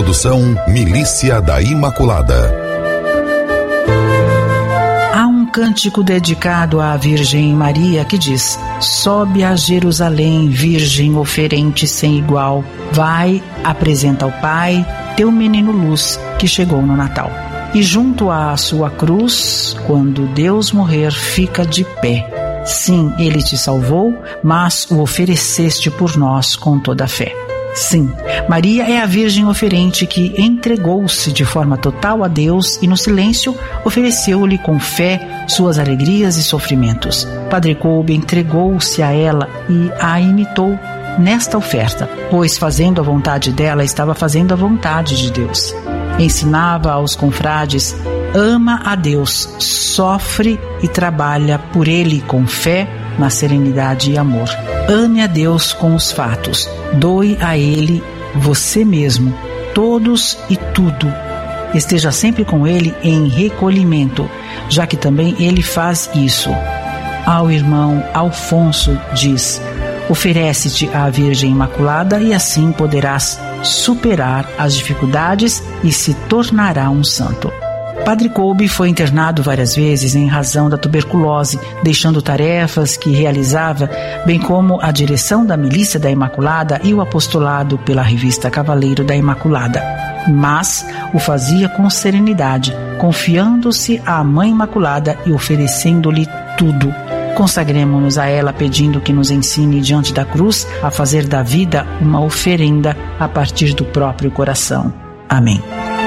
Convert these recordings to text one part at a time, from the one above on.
Produção Milícia da Imaculada. Há um cântico dedicado à Virgem Maria que diz: sobe a Jerusalém, Virgem oferente sem igual, vai, apresenta ao Pai teu menino luz que chegou no Natal. E junto à sua cruz, quando Deus morrer, fica de pé. Sim, ele te salvou, mas o ofereceste por nós com toda a fé. Sim, Maria é a Virgem oferente que entregou-se de forma total a Deus e no silêncio ofereceu-lhe com fé suas alegrias e sofrimentos. Padre Kolbe entregou-se a ela e a imitou nesta oferta, pois fazendo a vontade dela, estava fazendo a vontade de Deus. Ensinava aos confrades: ama a Deus, sofre e trabalha por Ele com fé, na serenidade e amor. Ame a Deus com os fatos, doe a Ele você mesmo, todos e tudo. Esteja sempre com Ele em recolhimento, já que também Ele faz isso. Ao irmão Alfonso diz: oferece-te à Virgem Imaculada e assim poderás superar as dificuldades e se tornará um santo. Padre Kolbe foi internado várias vezes em razão da tuberculose, deixando tarefas que realizava, bem como a direção da Milícia da Imaculada e o apostolado pela revista Cavaleiro da Imaculada. Mas o fazia com serenidade, confiando-se à Mãe Imaculada e oferecendo-lhe tudo. Consagremo-nos a ela pedindo que nos ensine diante da cruz a fazer da vida uma oferenda a partir do próprio coração. Amém.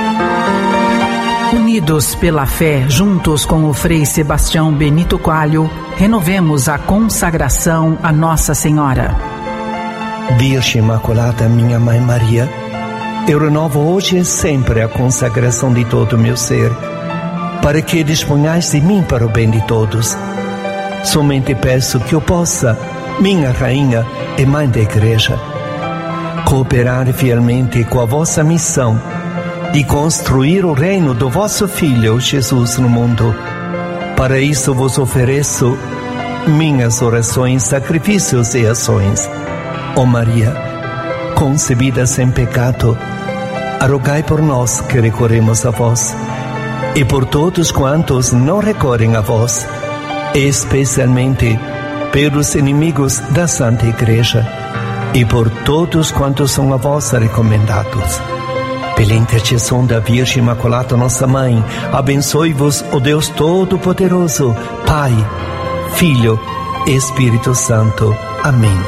Unidos pela fé, juntos com o Frei Sebastião Benito Coelho, renovemos a consagração a Nossa Senhora. Virgem Imaculada, minha Mãe Maria, eu renovo hoje e sempre a consagração de todo o meu ser, para que disponhais de mim para o bem de todos. Somente peço que eu possa, minha Rainha e Mãe da Igreja, cooperar fielmente com a vossa missão de construir o reino do vosso Filho Jesus no mundo. Para isso vos ofereço minhas orações, sacrifícios e ações. Ó Maria, concebida sem pecado, rogai por nós que recorremos a vós, e por todos quantos não recorrem a vós, especialmente pelos inimigos da Santa Igreja, e por todos quantos são a vós recomendados. Pela intercessão da Virgem Imaculada, nossa Mãe, abençoe-vos o Deus Todo-Poderoso, Pai, Filho e Espírito Santo. Amém.